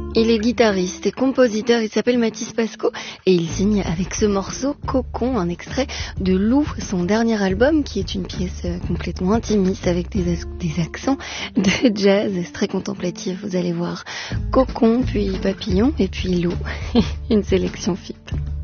Il est guitariste et compositeur, il s'appelle Mathis Pasco et il signe avec ce morceau Cocon, un extrait de Lou, son dernier album qui est une pièce complètement intimiste avec des accents de jazz, c'est très contemplatif, vous allez voir. Cocon, puis Papillon et puis Lou, une sélection FIP.